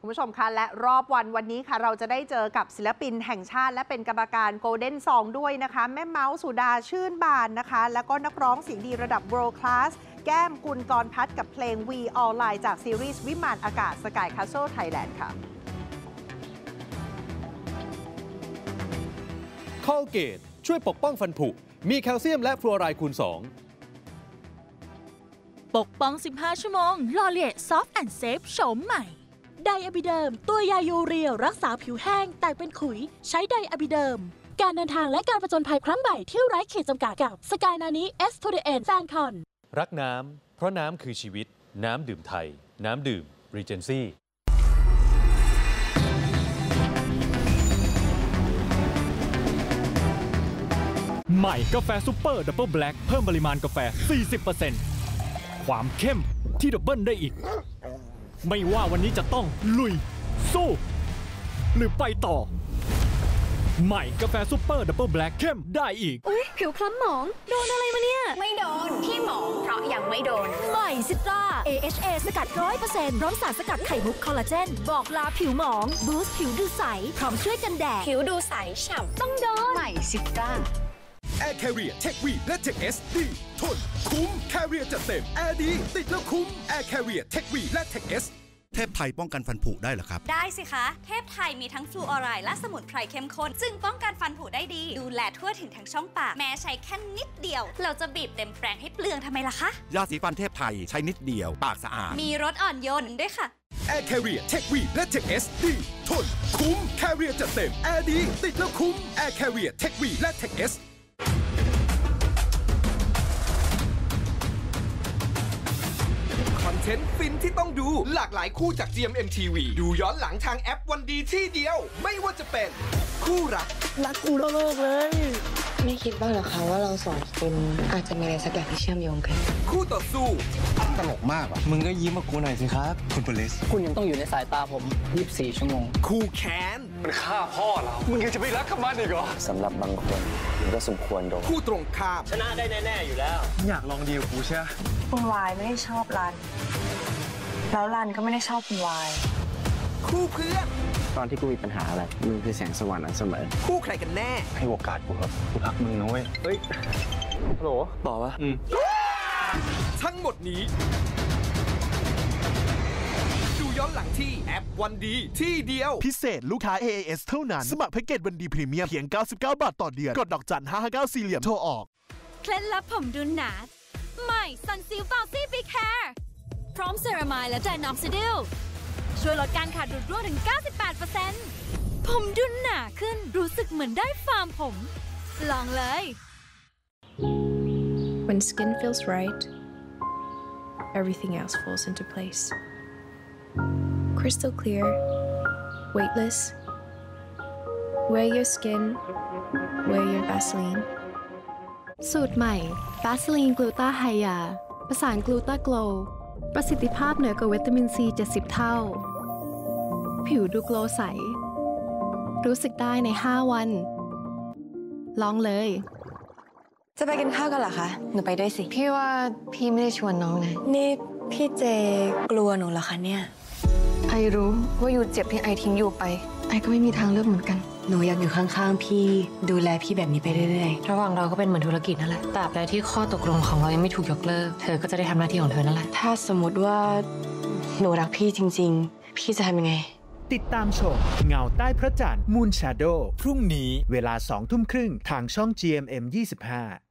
คุณผู้ชมคะและรอบวันนี้ค่ะเราจะได้เจอกับศิลปินแห่งชาติและเป็นกรรมการ Golden Song ด้วยนะคะแม่เมาส์สุดาชื่นบานนะคะแล้วก็นักร้องเสียงดีระดับ World Class แก้มกุลกรพัฒน์กับเพลง We All Lie จากซีรีส์วิมานอากาศ Sky Castle Thailand ค่ะ Colgate ช่วยปกป้องฟันผุมีแคลเซียมและฟลูออไรด์คูณ 2 ปกป้อง 15 ชั่วโมงลอเลียซอฟต์แอนด์เซฟโฉมใหม่ไดอะบิเดิมตัวยายูเรียรักษาผิวแห้งแตกเป็นขุยใช้ไดอะบิเดิมการเดินทางและการผจญภัยครั้งใหม่ที่ไร้ขีดจำกัดกับสกายนานี้ S to the End Fan Con รักน้ำเพราะน้ำคือชีวิตน้ำดื่มไทยน้ำดื่ม Regency ใหม่กาแฟซุปเปอร์ดับเบิลแบล็คเพิ่มปริมาณกาแฟ 40% ความเข้มที่ดับเบิลได้อีกไม่ว่าวันนี้จะต้องลุยสู้หรือไปต่อใหม่กาแฟซุปเปอร์ดับเบิลแบล็คเข้มได้อีกอุ๊ยผิวคล้ำหมองโดนอะไรมาเนี่ยไม่โดนพี่หมองเพราะยังไม่โดนใหม่ซิตรา AHA สกัด 100% พร้อมสารสกัดไข่มุกคอลลาเจนบอกลาผิวหมองบูสต์ผิวดูใสพร้อมช่วยกันแดดผิวดูใสฉ่ำต้องโดนใหม่ซิตรา Air Carrier Tech V และ Tech S ดีทนคุ้ม Carrier จัดเต็มแอร์ดีติดแล้วคุ้ม Air Carrier Tech V และ Tech S เทพไทยป้องกันฟันผุได้เหรอครับได้สิคะเทพไทยมีทั้งฟลูออไรด์และสมุนไพรเข้มข้นจึงป้องกันฟันผุได้ดีดูแลทั่วถึงทั้งช่องปากแม้ใช้แค่นิดเดียวเราจะบีบเต็มแปรงให้เปลืองทำไมล่ะคะยาสีฟันเทพไทยใช้นิดเดียวปากสะอาดมีรสอ่อนโยนด้วยค่ะ Air Carrier Tech V และ Tech S ดีทนคุ้ม Carrier จัดเต็มแอร์ดีติดแล้วคุ้ม Air Carrier Tech V และ Tech Sคอนเทนต์ฟินที่ต้องดูหลากหลายคู่จาก GMMTV ดูย้อนหลังทางแอปวันดีที่เดียวไม่ว่าจะเป็นคู่รักกูโลกเลยไม่คิดบ้างเหรอคะว่าเราสองคนอาจจะมีอะไรสักอย่างที่เชื่อมโยงกันคู่ต่อสู้ตลกมากอ่ะมึงก็ยิ้มกับกูหน่อยสิครับคุณโพลิสคุณยังต้องอยู่ในสายตาผม24 ชั่วโมงคู่แค้นมันฆ่าพ่อเรามึงยังจะไปรักกับมันอีกเหรอสำหรับบางคนมันก็สมควรโดนคู่ตรงข้ามชนะได้แน่ๆอยู่แล้วอยากลองดีกับกูใช่ไหมคุณวายไม่ได้ชอบรันแล้วรันก็ไม่ได้ชอบคุณวายคู่เพื่อนตอนที่กูมีปัญหาอะไรมึงคือแสงสว่างนั้นเสมอคู่ใครกันแน่ให้โอกาสกูครับกูรักมึงนะเว้ยเฮ้ยฮัลโหลต่อปะทั้งหมดนี้ดูย้อนหลังที่แอปวันดีที่เดียวพิเศษลูกค้า AAS เท่านั้นสมัครแพ็กเกจวันดีพรีเมียมเพียง99 บาทต่อเดือนกดดอกจัน5594เหลี่ยมโทรออกเคล็ดลับผมดูหนาใหม่ซันซิลฟาวซี่บิ๊กแฮร์พร้อมเซรามายและไดนอมซิดิลช่วยลดการขาดดูดร่วงถึง 98% ผมดูหนาขึ้นรู้สึกเหมือนได้ฟาร์มผมลองเลย When skin feels right, everything else falls into place. Crystal clear, weightless. Wear your skin, wear your Vaseline. สูตรใหม่ Vaseline Gluta Hya ประสาน Gluta Glow ประสิทธิภาพเหนือกว่าวิตามินซี70 เท่าผิวดูโกลว์ใสรู้สึกได้ใน5 วันลองเลยจะไปกินข้าวกันเหรอคะหนูไปด้วยสิพี่ว่าพี่ไม่ได้ชวนน้องนะนี่พี่เจกลัวหนูเหรอคะเนี่ยไอรู้ว่าอยู่เจ็บที่ไอทิ้งอยู่ไปไอก็ไม่มีทางเลือกเหมือนกันหนูอยากอยู่ข้างๆพี่ดูแลพี่แบบนี้ไปเรื่อยๆระหว่างเราก็เป็นเหมือนธุรกิจนั่นแหละตราบใดที่ข้อตกลงของเรายังไม่ถูกยกเลิกเธอก็จะได้ทำหน้าที่ของเธอนั่นแหละถ้าสมมติว่าหนูรักพี่จริงๆพี่จะทำยังไงติดตามชมเงาใต้พระจันทร์ Moon Shadow พรุ่งนี้เวลา 20:30 ทางช่อง GMM 25